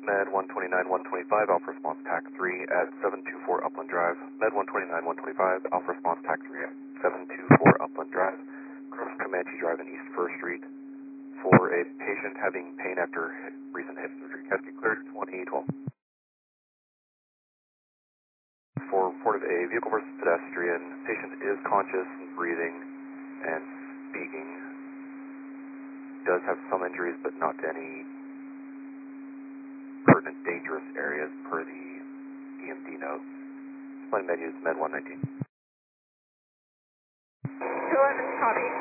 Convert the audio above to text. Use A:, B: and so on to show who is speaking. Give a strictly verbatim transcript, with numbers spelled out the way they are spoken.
A: Med one twenty-nine one twenty-five, Alpha Response T A C three at seven two four Upland Drive. Med one twenty-nine one twenty-five, Alpha Response T A C three at seven two four Upland Drive. Cross Comanche Drive in East first Street for a patient having pain after hip, recent hip surgery. Casket cleared twenty twelve. For report of a vehicle versus pedestrian, patient is conscious and breathing and speaking. Does have some injuries, but not to any pertinent dangerous areas per the E M D notes. Display menus Med one nineteen.
B: two eleven, copy.